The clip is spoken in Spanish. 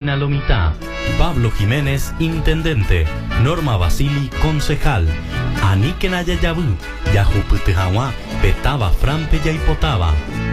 Carolina Lomitá, Pablo Jiménez, intendente, Norma Basili, concejal, Aniken Ayayabu, Yajuputijawa, Petaba Frampe Yaipotaba.